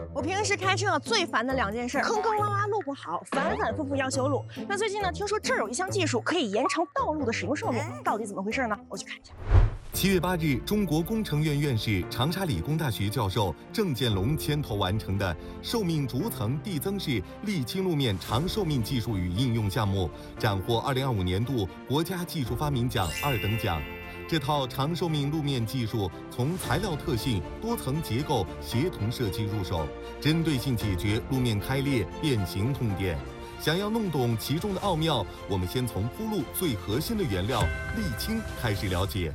我平时开车最烦的2件事，坑坑洼洼路不好，反反复复要修路。那最近呢，听说这儿有一项技术可以延长道路的使用寿命，到底怎么回事呢？我去看一下。 7月8日，中国工程院院士、长沙理工大学教授郑建龙牵头完成的寿命逐层递增式沥青路面长寿命技术与应用项目，斩获2025年度国家技术发明奖2等奖。这套长寿命路面技术从材料特性、多层结构协同设计入手，针对性解决路面开裂、变形痛点。想要弄懂其中的奥妙，我们先从铺路最核心的原料沥青开始了解。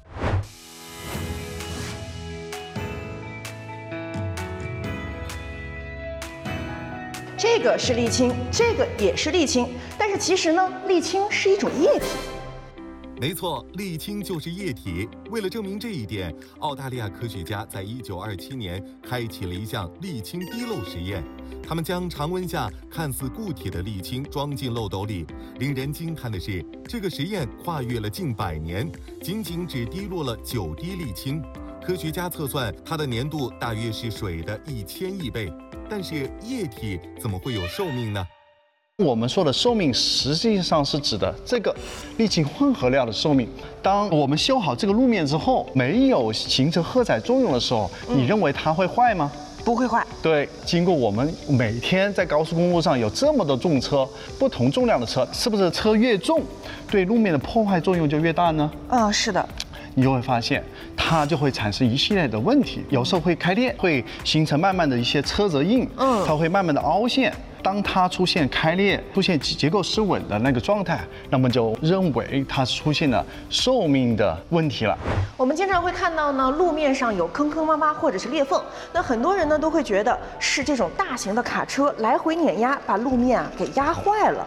这个是沥青，这个也是沥青，但是其实呢，沥青是一种液体。 没错，沥青就是液体。为了证明这一点，澳大利亚科学家在1927年开启了一项沥青滴漏实验。他们将常温下看似固体的沥青装进漏斗里。令人惊叹的是，这个实验跨越了近100年，仅只滴落了9滴沥青。科学家测算，它的粘度大约是水的1000亿倍。但是液体怎么会有寿命呢？ 我们说的寿命实际上是指的这个沥青混合料的寿命。当我们修好这个路面之后，没有形成荷载作用的时候，你认为它会坏吗？ 不会坏。 对，经过我们每天在高速公路上有这么多重车，不同重量的车，是不是车越重，对路面的破坏作用就越大呢？ 是的。 你就会发现，它就会产生一系列的问题，有时候会开裂，会形成慢慢的一些车辙印，它会慢慢的凹陷。当它出现开裂、出现结构失稳的那个状态，那么就认为它出现了寿命的问题了。 我们经常会看到呢，路面上有坑坑洼洼或者是裂缝，那很多人呢都会觉得是这种大型的卡车来回碾压，把路面给压坏了。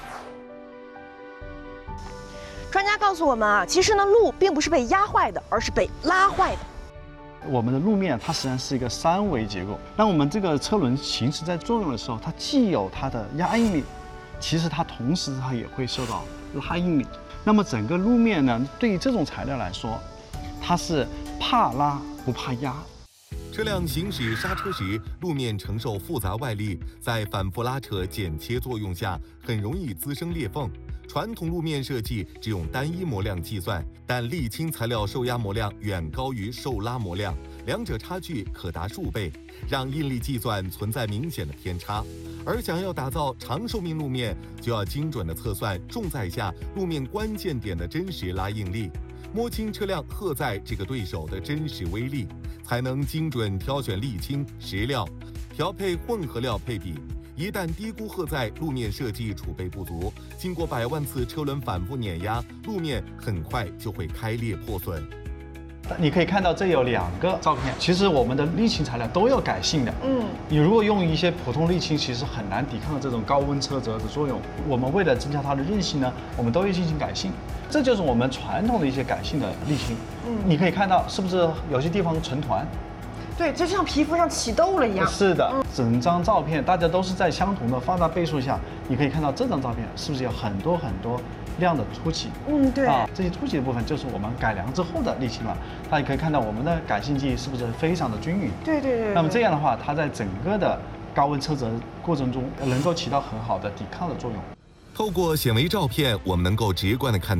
专家告诉我们啊，其实呢，路并不是被压坏的，而是被拉坏的。 我们的路面它实际上是一个3维结构，当我们这个车轮行驶在作用的时候，它既有它的压应力，其实它同时它也会受到拉应力。那么整个路面呢，对于这种材料来说，它是怕拉不怕压。 车辆行驶刹车时，路面承受复杂外力，在反复拉扯、剪切作用下，很容易滋生裂缝。传统路面设计只用单一模量计算，但沥青材料受压模量远高于受拉模量，两者差距可达数倍，让应力计算存在明显的偏差。而想要打造长寿命路面，就要精准地测算重载下路面关键点的真实拉应力，摸清车辆荷载这个对手的真实威力，才能精准挑选沥青、石料，调配混合料配比。一旦低估荷载，路面设计储备不足，经过100万次车轮反复碾压，路面很快就会开裂破损。 你可以看到这有2个照片，其实我们的沥青材料都有改性的。你如果用一些普通沥青，其实很难抵抗这种高温车辙的作用。我们为了增加它的韧性呢，我们都会进行改性。这就是我们传统的一些改性的沥青。你可以看到是不是有些地方成团？ 对，就像皮肤上起痘了一样。 是的，整张照片大家都是在相同的放大倍数下，你可以看到这张照片是不是有很多亮的凸起？ 对这些凸起的部分就是我们改良之后的沥青了。大家可以看到我们的改性剂是不是非常的均匀？ 对。 那么这样的话，它在整个的高温车辙过程中能够起到很好的抵抗的作用。 透过显微照片，我们能够直观地看